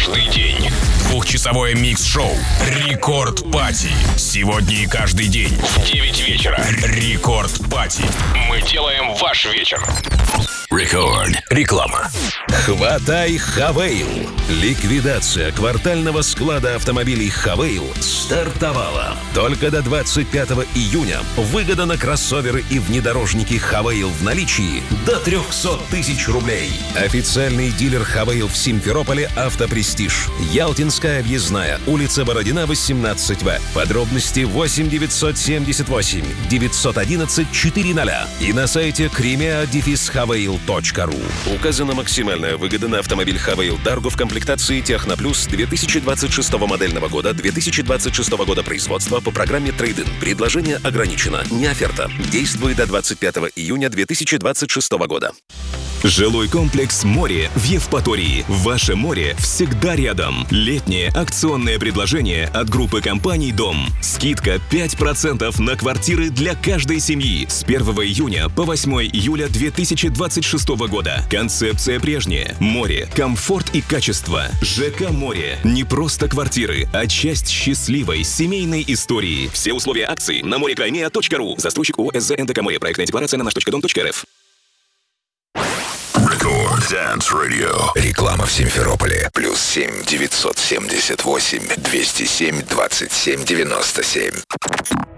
каждый день. Двухчасовое микс-шоу «Рекорд Пати». Сегодня и каждый день в 9 вечера. «Рекорд Пати». Мы делаем ваш вечер. Рекорд. Реклама. Хватай Хавейл. Ликвидация квартального склада автомобилей Хавейл стартовала. Только до 25 июня выгода на кроссоверы и внедорожники Хавейл в наличии до 300 тысяч рублей. Официальный дилер Хавейл в Симферополе «Автопрестиж». Ялтинская объездная, улица Бородина, 18В. Подробности 8 978 911 400 и на сайте crimea-havail.ru. Указана максимальная выгода на автомобиль Хавейл Дарго в комплектации Техноплюс 2026 модельного года, 2026 года производства по программе Трейд-ин. Предложение ограничено. Не оферта. Действует до 25 июня 2026 года. Жилой комплекс «Море» в Евпатории. Ваше море всегда рядом. Летнее акционное предложение от группы компаний «Дом». Скидка 5% на квартиры для каждой семьи с 1 июня по 8 июля 2026 года. Концепция прежняя. Море, комфорт и качество. ЖК «Море». Не просто квартиры, а часть счастливой семейной истории. Все условия акции на morecrimea.ru. Застройщик ООО «СЗ НДК Море». Проектная декларация на наш.дом.рф. Dance Radio. Реклама в Симферополе. +7 978 207 27 97.